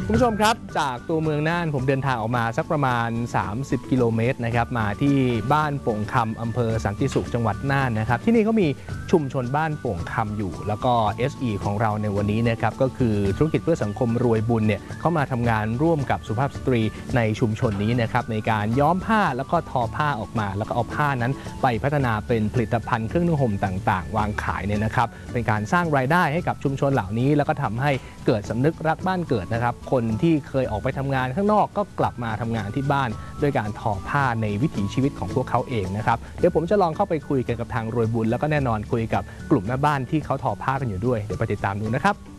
คุณผู้ชมครับจากตัวเมืองน่านผมเดินทางออกมาสักประมาณ30กิโลเมตรนะครับมาที่บ้านโป่งคำอำเภอสันติสุขจังหวัดน่านนะครับที่นี่เขามีชุมชนบ้านโป่งคำอยู่แล้วก็ SE ของเราในวันนี้นะครับก็คือธุรกิจเพื่อสังคมรวยบุญเนี่ยเข้ามาทำงานร่วมกับสุภาพสตรีในชุมชนนี้นะครับในการย้อมผ้าแล้วก็ทอผ้าออกมาแล้วก็เอาผ้านั้นไปพัฒนาเป็นผลิตภัณฑ์เครื่องนุ่งห่มต่างๆวางขายเนี่ยนะครับเป็นการสร้างรายได้ให้กับชุมชนเหล่านี้แล้วก็ทำให้เกิดสำนึกรักบ้านเกิดนะครับคนที่เคยออกไปทำงานข้างนอกก็กลับมาทำงานที่บ้านด้วยการทอผ้าในวิถีชีวิตของพวกเขาเองนะครับเดี๋ยวผมจะลองเข้าไปคุยกันกับทางรวยบุญแล้วก็แน่นอนคุยกับกลุ่มแม่บ้านที่เขาทอผ้ากันอยู่ด้วยเดี๋ยวไปติดตามดูนะครับ